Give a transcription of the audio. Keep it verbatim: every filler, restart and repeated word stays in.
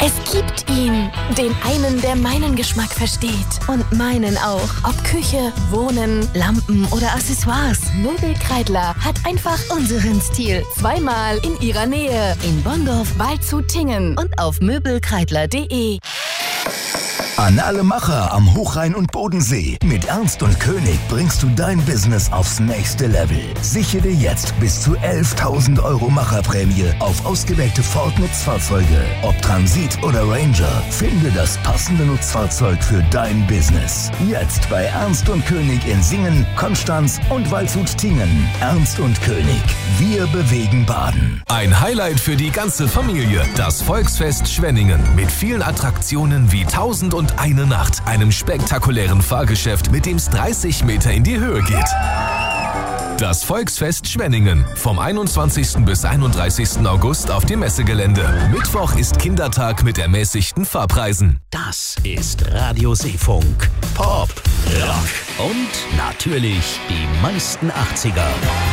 Es gibt ihn, den einen, der meinen Geschmack versteht und meinen auch. Ob Küche, Wohnen, Lampen oder Accessoires, Möbelkreidler hat einfach unseren Stil. Zweimal in ihrer Nähe, in Bonndorf, Waldshut, Tingen und auf möbelkreidler punkt de. An alle Macher am Hochrhein und Bodensee. Mit Ernst und König bringst du dein Business aufs nächste Level. Sichere jetzt bis zu elftausend Euro Macherprämie auf ausgewählte Ford-Nutzfahrzeuge. Ob Transit oder Ranger, finde das passende Nutzfahrzeug für dein Business. Jetzt bei Ernst und König in Singen, Konstanz und Waldshut-Tingen. Ernst und König, wir bewegen Baden. Ein Highlight für die ganze Familie. Das Volksfest Schwenningen mit vielen Attraktionen wie tausend und eine Nacht, einem spektakulären Fahrgeschäft, mit dem es dreißig Meter in die Höhe geht. Das Volksfest Schwenningen vom einundzwanzigsten bis einunddreißigsten August auf dem Messegelände. Mittwoch ist Kindertag mit ermäßigten Fahrpreisen. Das ist Radio Seefunk. Pop, Rock und natürlich die meisten achtziger.